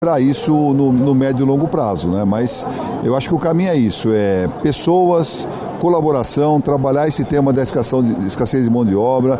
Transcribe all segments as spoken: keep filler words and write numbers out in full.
para isso no, no médio e longo prazo, né? Mas eu acho que o caminho é isso, é pessoas, colaboração, trabalhar esse tema da escassez de, escassez de mão de obra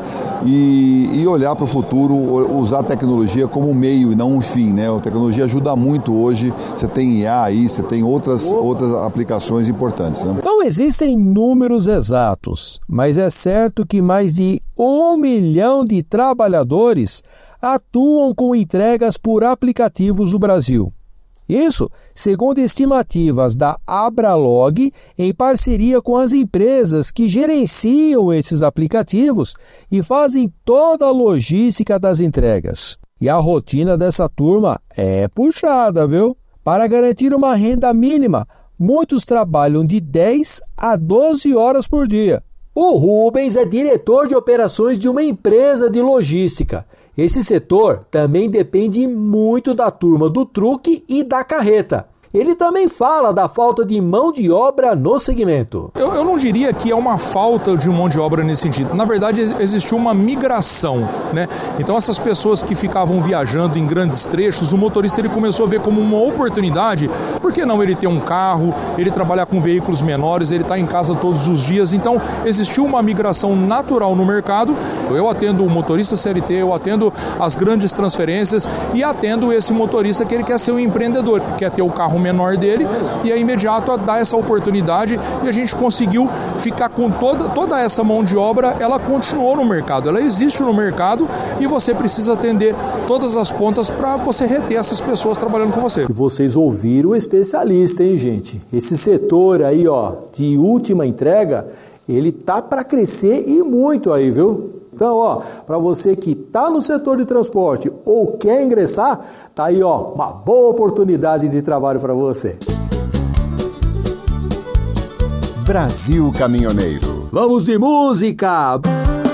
e, e olhar para o futuro, usar a tecnologia como um meio e não um fim, né? A tecnologia ajuda muito hoje, você tem I A aí, você tem outras, outras aplicações importantes, né? Não existem números exatos, mas é certo que mais de um milhão de trabalhadores atuam com entregas por aplicativos no Brasil. Isso, segundo estimativas da Abralog, em parceria com as empresas que gerenciam esses aplicativos e fazem toda a logística das entregas. E a rotina dessa turma é puxada, viu? Para garantir uma renda mínima, muitos trabalham de dez a doze horas por dia. O Rubens é diretor de operações de uma empresa de logística. Esse setor também depende muito da turma do truque e da carreta. Ele também fala da falta de mão de obra no segmento. Eu, eu não diria que é uma falta de mão de obra nesse sentido. Na verdade, existiu uma migração, né? Então, essas pessoas que ficavam viajando em grandes trechos, o motorista ele começou a ver como uma oportunidade. Por que não ele ter um carro, ele trabalhar com veículos menores, ele está em casa todos os dias? Então, existiu uma migração natural no mercado. Eu atendo o motorista C L T, eu atendo as grandes transferências e atendo esse motorista que ele quer ser um empreendedor, quer ter o carro menor dele, e é imediato a dar essa oportunidade, e a gente conseguiu ficar com toda, toda essa mão de obra. Ela continuou no mercado, ela existe no mercado, e você precisa atender todas as pontas para você reter essas pessoas trabalhando com você. E vocês ouviram o especialista, hein, gente? Esse setor aí, ó, de última entrega, ele tá para crescer e muito aí, viu? Então, ó, para você que está no setor de transporte ou quer ingressar, tá aí, ó, uma boa oportunidade de trabalho para você. Brasil Caminhoneiro. Vamos de música!